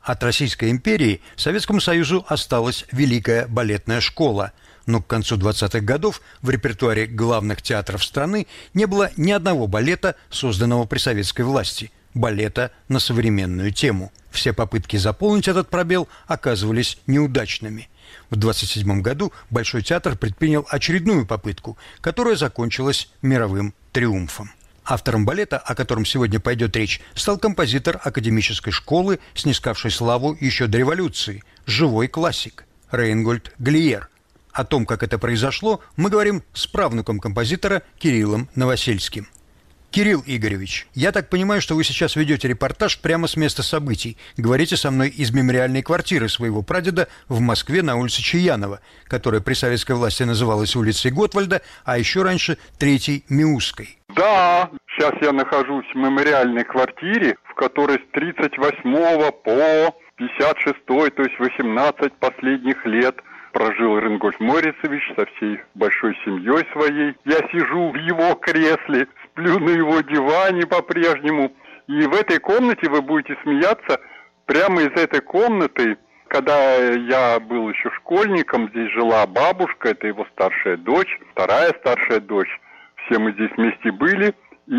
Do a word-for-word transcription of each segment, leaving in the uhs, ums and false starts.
От Российской империи Советскому Союзу осталась Великая балетная школа. Но к концу двадцатых годов в репертуаре главных театров страны не было ни одного балета, созданного при советской власти. Балета на современную тему. Все попытки заполнить этот пробел оказывались неудачными. В двадцать седьмом году Большой театр предпринял очередную попытку, которая закончилась мировым триумфом. Автором балета, о котором сегодня пойдет речь, стал композитор академической школы, снискавший славу еще до революции, живой классик Рейнгольд Глиер. О том, как это произошло, мы говорим с правнуком композитора Кириллом Новосельским. Кирилл Игоревич, я так понимаю, что вы сейчас ведете репортаж прямо с места событий. Говорите со мной из мемориальной квартиры своего прадеда в Москве на улице Чаянова, которая при советской власти называлась улицей Готвальда, а еще раньше Третьей Миусской. Да, сейчас я нахожусь в мемориальной квартире, в которой с тридцать восьмого по пятьдесят шестой, то есть восемнадцать последних лет, прожил Рейнгольд Морицевич со всей большой семьей своей. Я сижу в его кресле, сплю на его диване по-прежнему. И в этой комнате, вы будете смеяться, прямо из этой комнаты, когда я был еще школьником, здесь жила бабушка, это его старшая дочь, вторая старшая дочь. Все мы здесь вместе были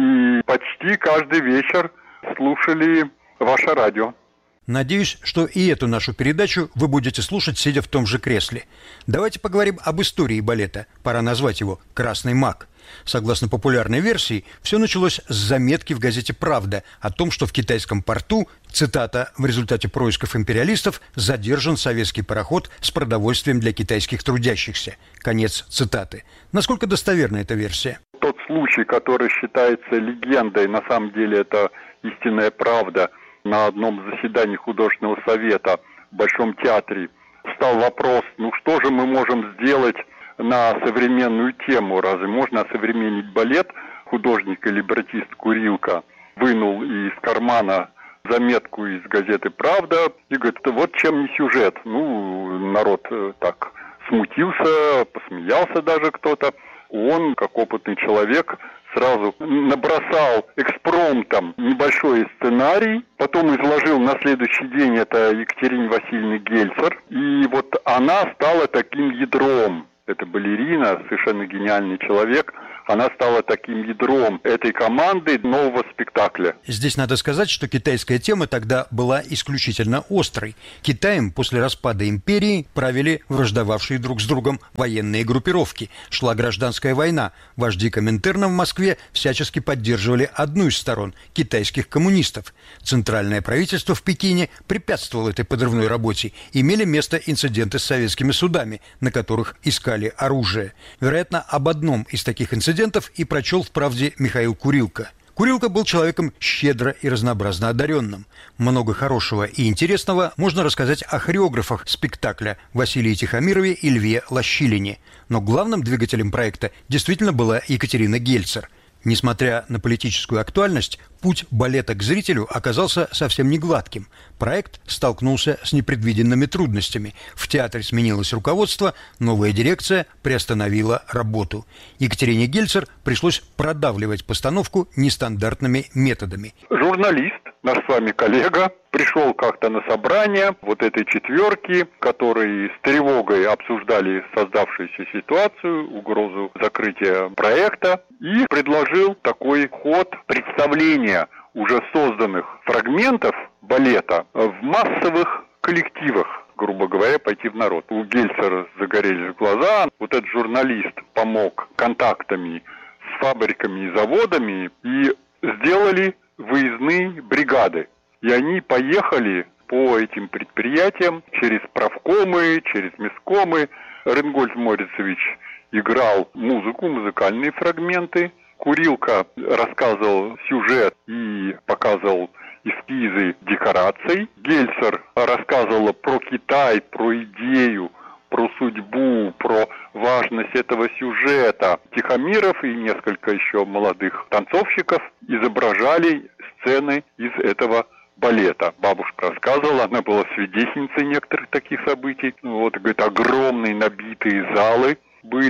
и почти каждый вечер слушали ваше радио. Надеюсь, что и эту нашу передачу вы будете слушать, сидя в том же кресле. Давайте поговорим об истории балета. Пора назвать его «Красный маг». Согласно популярной версии, все началось с заметки в газете «Правда» о том, что в китайском порту, цитата, «в результате происков империалистов задержан советский пароход с продовольствием для китайских трудящихся». Конец цитаты. Насколько достоверна эта версия? Тот случай, который считается легендой, на самом деле это истинная правда. На одном заседании художественного совета в Большом театре встал вопрос, ну что же мы можем сделать на современную тему? Разве можно осовременить балет? Художник и либретист Курилка вынул из кармана заметку из газеты «Правда» и говорит, вот чем не сюжет. Ну, народ так смутился, посмеялся даже кто-то. Он, как опытный человек, сразу набросал экспромтом небольшой сценарий, потом изложил на следующий день это Екатерине Васильевне Гельцер, и вот она стала таким ядром. Это балерина, совершенно гениальный человек. Она стала таким ядром этой команды нового спектакля. Здесь надо сказать, что китайская тема тогда была исключительно острой. Китаем после распада империи правили враждовавшие друг с другом военные группировки. Шла гражданская война. Вожди Коминтерна в Москве всячески поддерживали одну из сторон – китайских коммунистов. Центральное правительство в Пекине препятствовало этой подрывной работе. Имели место инциденты с советскими судами, на которых искали оружие. Вероятно, об одном из таких инцидентов и прочел в «Правде» Михаил Курилка. Курилка был человеком щедро и разнообразно одаренным. Много хорошего и интересного можно рассказать о хореографах спектакля Василии Тихомирове и Льве Лощилине. Но главным двигателем проекта действительно была Екатерина Гельцер. Несмотря на политическую актуальность, путь балета к зрителю оказался совсем не гладким. Проект столкнулся с непредвиденными трудностями. В театре сменилось руководство, новая дирекция приостановила работу. Екатерине Гельцер пришлось продавливать постановку нестандартными методами. Журналист, наш с вами коллега, пришел как-то на собрание вот этой четверки, которые с тревогой обсуждали создавшуюся ситуацию, угрозу закрытия проекта, и предложил такой ход представления уже созданных фрагментов балета в массовых коллективах, грубо говоря, пойти в народ. У Гельцера загорелись глаза. Вот этот журналист помог контактами с фабриками и заводами и сделали выездные бригады. И они поехали по этим предприятиям через правкомы, через месткомы. Рейнгольд Морицевич играл музыку, музыкальные фрагменты. Курилка рассказывал сюжет и показывал эскизы декораций. Гельцер рассказывала про Китай, про идею, про судьбу, про важность этого сюжета. Тихомиров и несколько еще молодых танцовщиков изображали сцены из этого балета. Бабушка рассказывала, она была свидетельницей некоторых таких событий. Вот, говорит, огромные набитые залы были.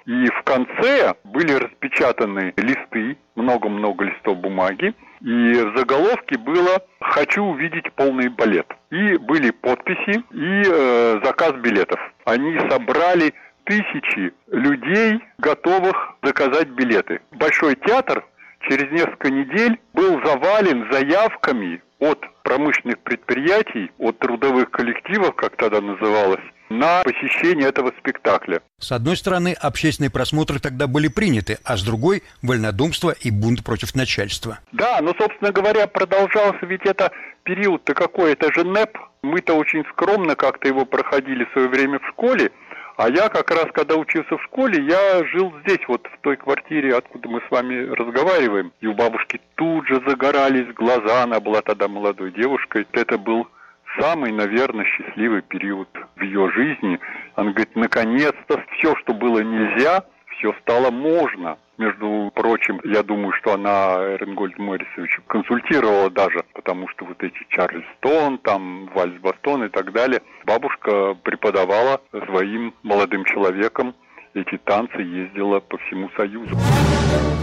И в конце были распечатаны листы, много-много листов бумаги, и в заголовке было «Хочу увидеть полный балет». И были подписи и э, заказ билетов. Они собрали тысячи людей, готовых заказать билеты. Большой театр через несколько недель был завален заявками от промышленных предприятий, от трудовых коллективов, как тогда называлось, на посещение этого спектакля. С одной стороны, общественные просмотры тогда были приняты, а с другой – вольнодумство и бунт против начальства. Да, но, собственно говоря, продолжался ведь это период-то какой, это же НЭП. Мы-то очень скромно как-то его проходили в свое время в школе, а я как раз, когда учился в школе, я жил здесь, вот в той квартире, откуда мы с вами разговариваем. И у бабушки тут же загорались глаза, она была тогда молодой девушкой. Это был самый, наверное, счастливый период в ее жизни. Она говорит, наконец-то все, что было нельзя, все стало можно. Между прочим, я думаю, что она Эренгольда Морисовича консультировала даже, потому что вот эти Чарльстон, там вальс-бастон и так далее. Бабушка преподавала своим молодым человеком эти танцы, ездила по всему Союзу.